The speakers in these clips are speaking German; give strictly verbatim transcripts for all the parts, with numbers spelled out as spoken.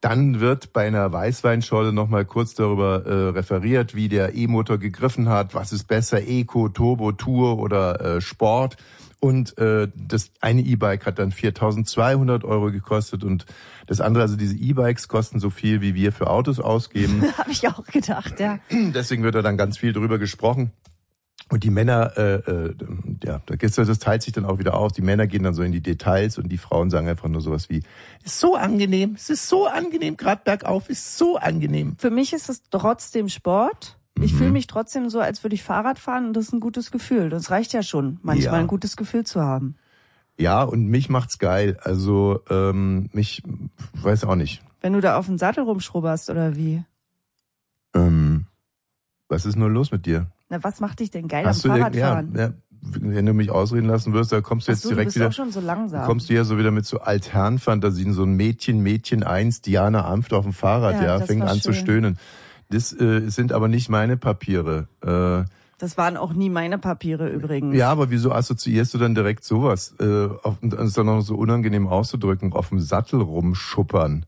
Dann wird bei einer Weißweinscholle nochmal kurz darüber äh, referiert, wie der E-Motor gegriffen hat, was ist besser, Eco, Turbo, Tour oder äh, Sport. Und äh, das eine E-Bike hat dann viertausendzweihundert Euro gekostet und das andere, also diese E-Bikes kosten so viel, wie wir für Autos ausgeben. Habe ich auch gedacht, ja. Deswegen wird da dann ganz viel drüber gesprochen. Und die Männer, äh, äh, ja, das teilt sich dann auch wieder auf. Die Männer gehen dann so in die Details und die Frauen sagen einfach nur sowas wie, ist so angenehm, es ist so angenehm, gerade bergauf, ist so angenehm. Für mich ist es trotzdem Sport. Ich mhm. fühle mich trotzdem so, als würde ich Fahrrad fahren und das ist ein gutes Gefühl. Das reicht ja schon, manchmal ja. ein gutes Gefühl zu haben. Ja, und mich macht's geil. Also ähm, mich, weiß auch nicht. Wenn du da auf dem Sattel rumschrubberst oder wie? Ähm, was ist nur los mit dir? Na, was macht dich denn geil Hast am du Fahrradfahren? Ja, ja, wenn du mich ausreden lassen wirst, da kommst du jetzt Ach so, direkt du bist wieder. auch schon so langsam. Kommst du ja so wieder mit so Altherrenfantasien, so ein Mädchen, Mädchen eins, Diana Amft auf dem Fahrrad, ja, ja fängt an schön. zu stöhnen. Das äh, sind aber nicht meine Papiere. Äh, das waren auch nie meine Papiere übrigens. Ja, aber wieso assoziierst du dann direkt sowas? Äh, auf, und es ist dann noch so unangenehm auszudrücken, auf dem Sattel rumschuppern.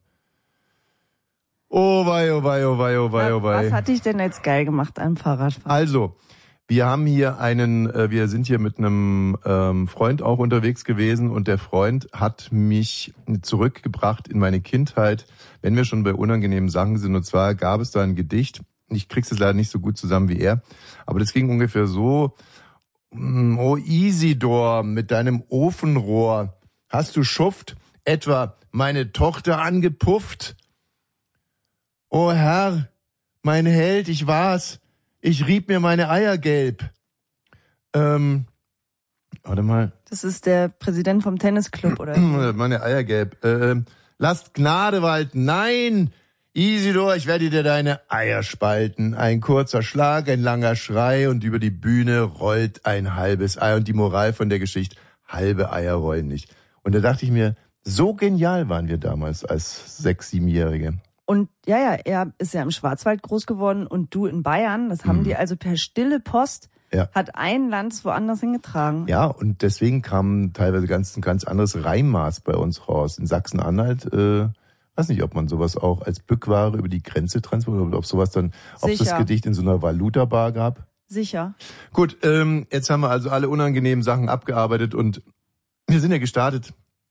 Oh wei, oh wei, oh wei, oh wei, oh wei. Was hat dich denn jetzt geil gemacht am Fahrradfahren? Also, wir haben hier einen, äh, wir sind hier mit einem ähm, Freund auch unterwegs gewesen und der Freund hat mich zurückgebracht in meine Kindheit, wenn wir schon bei unangenehmen Sachen sind. Und zwar gab es da ein Gedicht, ich krieg's jetzt leider nicht so gut zusammen wie er, aber das ging ungefähr so: Oh Isidor, mit deinem Ofenrohr, hast du Schuft etwa meine Tochter angepufft? O Herr, mein Held, ich war's. Ich rieb mir meine Eier gelb. Ähm, warte mal. Das ist der Präsident vom Tennisclub, oder? Meine Eier gelb. Äh, lasst Gnade walten. Nein, Isidor, ich werde dir deine Eier spalten. Ein kurzer Schlag, ein langer Schrei und über die Bühne rollt ein halbes Ei. Und die Moral von der Geschichte, halbe Eier rollen nicht. Und da dachte ich mir, so genial waren wir damals als Sechs-, Siebenjährige. Und ja, ja, er ist ja im Schwarzwald groß geworden und du in Bayern. Das haben mhm. die also per stille Post, ja. hat ein Lanz woanders hingetragen. Ja, und deswegen kam teilweise ganz, ein ganz anderes Reimmaß bei uns raus. In Sachsen-Anhalt, äh, weiß nicht, ob man sowas auch als Bückware über die Grenze transportiert oder ob sowas dann, ob es das Gedicht in so einer Valuta-Bar gab. Sicher. Gut, ähm, jetzt haben wir also alle unangenehmen Sachen abgearbeitet und wir sind ja gestartet.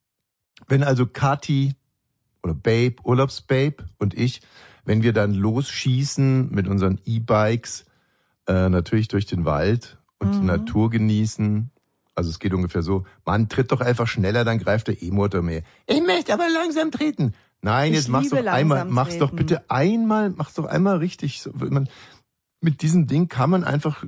Wenn also Kathi oder Babe, Urlaubsbabe und ich, wenn wir dann losschießen mit unseren E-Bikes, äh, natürlich durch den Wald und mhm. die Natur genießen. Also es geht ungefähr so, Mann, tritt doch einfach schneller, dann greift der E-Motor mehr. Ich möchte aber langsam treten. Nein, ich jetzt mach's doch einmal, mach's doch bitte einmal, mach's doch einmal richtig. Man, mit diesem Ding kann man einfach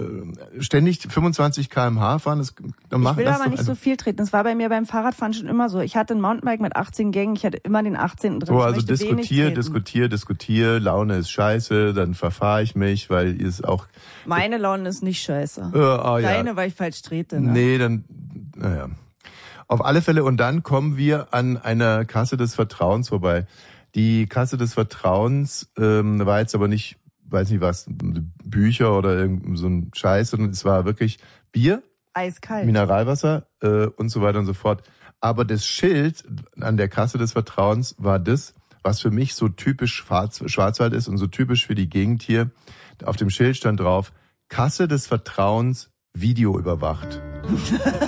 ständig fünfundzwanzig Kilometer pro Stunde fahren. Das, dann ich will aber nicht so viel treten. Das war bei mir beim Fahrradfahren schon immer so. Ich hatte ein Mountainbike mit achtzehn Gängen, ich hatte immer den achtzehnten drin. So, also diskutier, diskutier, diskutier, Laune ist scheiße, dann verfahre ich mich, weil ihr es auch... Meine Laune ist nicht scheiße. Äh, oh, Deine, ja. weil ich falsch trete. Ne? Nee, dann... Naja. Auf alle Fälle, und dann kommen wir an einer Kasse des Vertrauens vorbei. Die Kasse des Vertrauens ähm, war jetzt aber nicht... weiß nicht was, Bücher oder irgend so ein Scheiß, sondern es war wirklich Bier, eiskalt, Mineralwasser äh, und so weiter und so fort. Aber das Schild an der Kasse des Vertrauens war das, was für mich so typisch Schwarz, Schwarzwald ist und so typisch für die Gegend hier. Auf dem Schild stand drauf, Kasse des Vertrauens, Video überwacht.